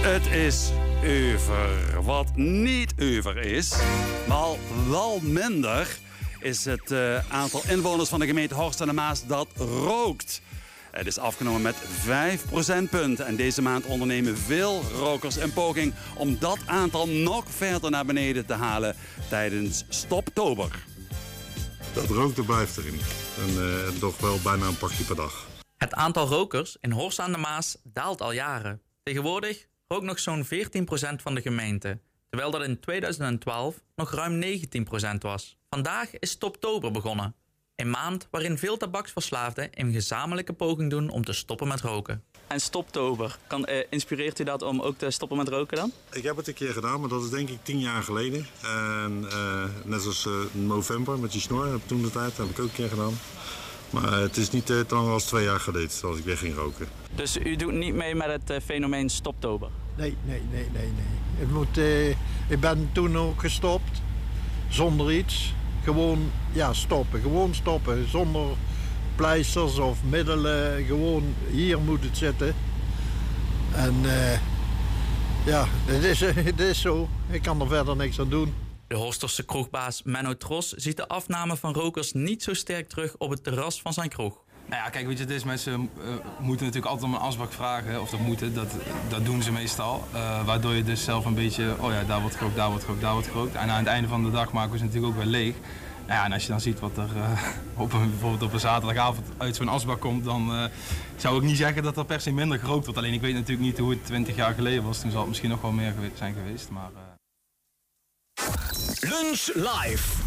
Het is over. Wat niet over is, maar wel minder, is het aantal inwoners van de gemeente Horst aan de Maas dat rookt. Het is afgenomen met 5 procentpunten. En deze maand ondernemen veel rokers een poging om dat aantal nog verder naar beneden te halen tijdens Stoptober. Dat rookte blijft erin. En toch wel bijna een pakje per dag. Het aantal rokers in Horst aan de Maas daalt al jaren. Tegenwoordig rookt nog zo'n 14% van de gemeente, terwijl dat in 2012 nog ruim 19% was. Vandaag is Stoptober begonnen. Een maand waarin veel tabaksverslaafden een gezamenlijke poging doen om te stoppen met roken. En Stoptober, inspireert u dat om ook te stoppen met roken dan? Ik heb het een keer gedaan, maar dat is denk ik 10 jaar geleden. En net zoals november met die snor, heb ik toen de tijd, heb ik ook een keer gedaan. Maar het is niet langer dan 2 jaar geleden, zoals ik weer ging roken. Dus u doet niet mee met het fenomeen Stoptober? Nee. Ik ben toen ook gestopt, zonder iets. Gewoon stoppen, zonder pleisters of middelen. Gewoon, hier moet het zitten. En het is zo. Ik kan er verder niks aan doen. De Horsterse kroegbaas Menno Tros ziet de afname van rokers niet zo sterk terug op het terras van zijn kroeg. Nou ja, kijk, weet je, het is, mensen moeten natuurlijk altijd om een asbak vragen, of dat doen ze meestal. Waardoor je dus zelf een beetje, daar wordt gerookt. En aan het einde van de dag maken we ze natuurlijk ook weer leeg. Nou ja, en als je dan ziet wat er bijvoorbeeld op een zaterdagavond uit zo'n asbak komt, dan zou ik niet zeggen dat er per se minder gerookt wordt. Alleen ik weet natuurlijk niet hoe het 20 jaar geleden was. Toen zal het misschien nog wel meer zijn geweest, maar... Lunch Live.